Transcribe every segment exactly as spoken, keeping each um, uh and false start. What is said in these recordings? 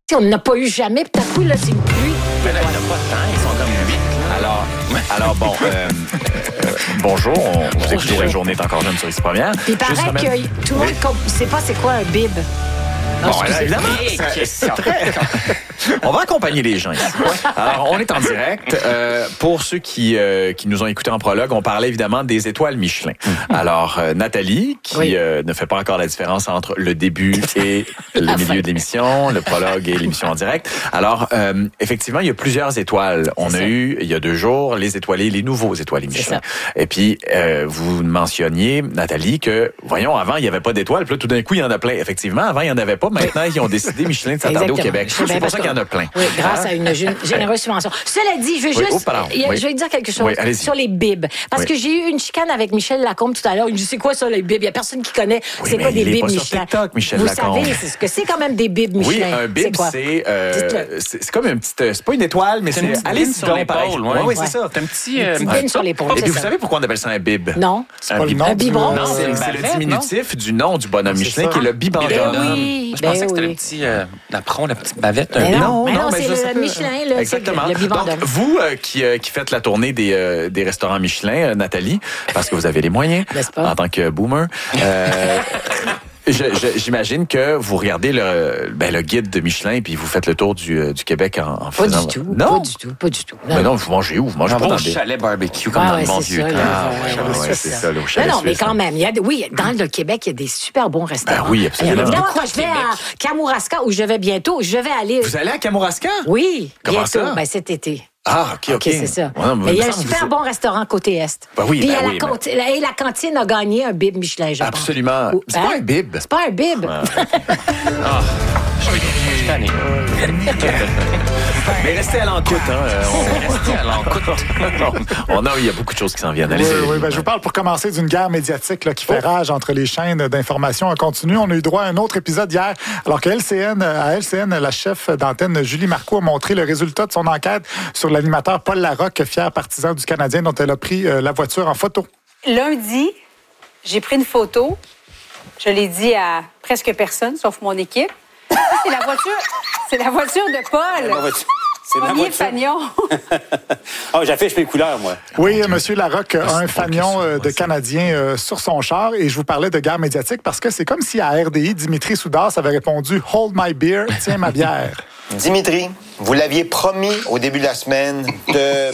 On n'a pas eu jamais, puis tout à coup, là, c'est une pluie. Mais là, il n'y en a pas de temps, ils sont comme huit. Alors, alors bon, euh, euh, bonjour, on, vous écoutez La Journée est encore jeune sur Ici Première. Puis il paraît Juste remettre- que tout le monde ne sait pas c'est quoi un bib. Bon, là, évidemment, c'est- c'est très... On va accompagner les gens ici. Alors, on est en direct. Euh, pour ceux qui, euh, qui nous ont écoutés en prologue, on parlait évidemment des étoiles Michelin. Alors, euh, Nathalie, qui Oui. euh, ne fait pas encore la différence entre le début et le La milieu fin. de l'émission, le prologue et l'émission en direct. Alors, euh, effectivement, il y a plusieurs étoiles. On C'est a ça. eu, il y a deux jours, les étoilés, les nouveaux étoilés Michelin. ça. Et puis, euh, vous mentionniez, Nathalie, que, voyons, avant, il n'y avait pas d'étoiles. Puis là, tout d'un coup, il y en a plein. Effectivement, avant, il n'y en avait pas. Maintenant, ils ont décidé, Michelin, de s'attarder au Exactement. Québec. Je sais bien C'est pour parce ça qu'il y en a plein. Oui, grâce à une gé- généreuse subvention. Cela dit, je veux Oui, juste... oh, pardon. il y a- Oui. Je vais dire quelque chose Oui, allez-y. sur les bibs. Parce Oui. que j'ai eu une chicane avec Michel Lacombe tout à l'heure. Il me dit, c'est quoi ça, les bibs? Il n'y a personne qui connaît. Oui, c'est mais quoi des il est bibs pas sur Michelin? TikTok, Michel Vous Lacombe. savez, c'est ce que c'est quand même des bibs Oui, Michelin. un bib, quoi? c'est euh, Dites-le. c'est c'est comme une petite, c'est pas une étoile, mais C'est une c'est petite allez bine sur l'épaule, ouais. Oui, c'est ça. C'est un petit... euh, Une petite bine sur l'épaule, Et c'est puis vous ça. savez pourquoi on appelle ça un bib? Non. Un pas le bib- nom Un du- biberon? Non, c'est c'est une c'est le bavette, diminutif du nom du bonhomme C'est Michelin ça. qui est le bibendum. Ben oui. Je Ben pensais que c'était oui. le petit euh, napperon, la petite bavette. Un Mais bib. non, mais non, mais c'est je le sais pas. Michelin, le- Exactement. c'est le bibendum. Donc, vous euh, qui, euh, qui faites la tournée des, euh, des restaurants Michelin, euh, Nathalie, parce que vous avez les moyens, N'est-ce pas? en tant que boomer, euh, je- je- j'imagine que vous regardez le, ben, le guide de Michelin puis vous faites le tour du, euh, du Québec en, en Pas faisant... du tout. Non? Pas du tout. Pas du tout. Mais non, vous mangez où? Vous mangez Un pas beau dans des... chalet barbecue, comme Ah dans ouais, le bon c'est vieux ça, temps. là. Ah, Ouais, ouais, ouais, ouais, c'est c'est ça. ça, là, au Non, chalet non, mais suisse, quand hein. même, il y a de- oui, dans le Québec, il y a des super bons restaurants. Ben oui, absolument. Évidemment, Beaucoup quand au je vais Québec. à Kamouraska, où je vais bientôt, je vais aller... Vous allez à Kamouraska? Oui, Comment bientôt, ça? ben, cet été. Ah, OK, OK. OK, c'est ça. Ouais, non, mais il y a me un semble que super vous- bon restaurant côté Est. Ben oui, Puis ben il y a oui, la, mais- cantine, et la cantine a gagné un bib Michelin, je pense. Absolument. Ou- C'est hein? pas un bib. C'est pas un bib. Je suis tanné. Mais restez à l'encoute. Hein. euh, on- Restez à l'encoute. On a, il y a beaucoup de choses qui s'en viennent. Oui, Allez-y. oui, ben, je vous parle pour commencer d'une guerre médiatique là, qui fait rage entre les chaînes d'information en continu. On a eu droit à un autre épisode hier, alors que L C N, à L C N, la chef d'antenne Julie Marcoux a montré le résultat de son enquête sur l'animateur Paul Larocque, fier partisan du Canadien, dont elle a pris euh, la voiture en photo. Lundi, j'ai pris une photo. Je l'ai dit à presque personne, sauf mon équipe. Ça, c'est la voiture, c'est la voiture de Paul. C'est ma Premier voiture. fanion. Ah, j'affiche mes couleurs, moi. Oui, M. Larocque a un fanion euh, de Canadien euh, sur son char et je vous parlais de guerre médiatique parce que c'est comme si à R D I, Dimitri Soudas avait répondu « Hold my beer, tiens ma bière ». Dimitri, vous l'aviez promis au début de la semaine de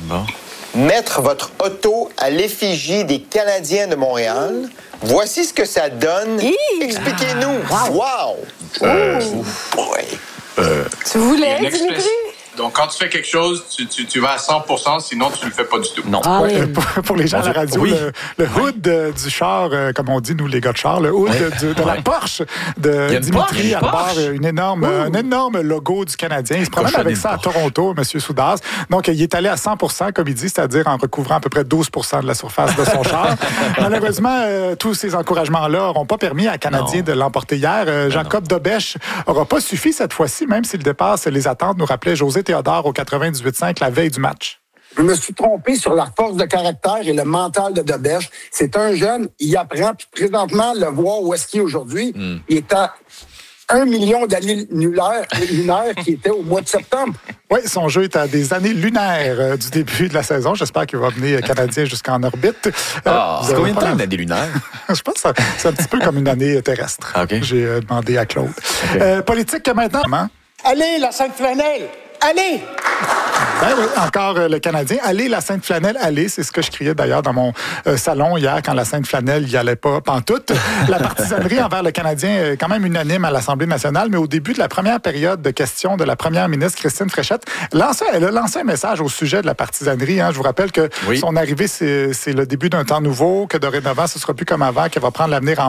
mettre votre auto à l'effigie des Canadiens de Montréal. Voici ce que ça donne. Hi! Expliquez-nous. Wow! Euh, Boy. Tu voulais, Une Dimitri? express- Donc, quand tu fais quelque chose, tu, tu, tu vas à cent pour cent, sinon tu ne le fais pas du tout. Non. Ah Ouais, oui. pour, pour les gens à la radio, Oui. le, le hood euh, du char, euh, comme on dit, nous, les gars de char, le hood Oui. de, de la Ouais. Porsche Il de y a une Porsche, Dimitri une arbore Porsche. une énorme, un énorme logo du Canadien. Il se promène Cochonne avec une ça à Porsche. Toronto, M. Soudas. Donc, il est allé à cent pour cent, comme il dit, c'est-à-dire en recouvrant à peu près douze pour cent de la surface de son char. Malheureusement, euh, tous ces encouragements-là n'auront pas permis à Canadien Non. de l'emporter hier. Euh, Jacob Dobèche n'aura pas suffi cette fois-ci, même s'il dépasse les attentes, nous rappelait José Théodore au quatre-vingt-dix-huit cinq la veille du match. Je me suis trompé sur la force de caractère et le mental de Dobèche. C'est un jeune, il apprend, puis présentement, le voir où est-ce qu'il est aujourd'hui, il est à un million d'années lunaires, lunaires qui était au mois de septembre. Oui, son jeu est à des années lunaires euh, du début de la saison. J'espère qu'il va mener Canadien jusqu'en orbite. Euh, Ah, vous c'est avez combien de pas temps la- une année lunaire? Je pense que ça- c'est un petit peu comme une année terrestre. Ah, OK. J'ai euh, demandé à Claude. Euh, politique maintenant. Hein? Allez, la Sainte-Flanelle! Allez! Ben oui, encore euh, le Canadien. Allez, la Sainte-Flanelle, allez. C'est ce que je criais d'ailleurs dans mon euh, salon hier quand la Sainte-Flanelle n'y allait pas pantoute. La partisanerie envers le Canadien est quand même unanime à l'Assemblée nationale, mais au début de la première période de questions de la première ministre Christine Fréchette, lançait, elle a lancé un message au sujet de la partisanerie. Hein. Je vous rappelle que Oui. son arrivée, c'est, c'est le début d'un temps nouveau, que dorénavant, ce sera plus comme avant, qu'elle va prendre l'avenir en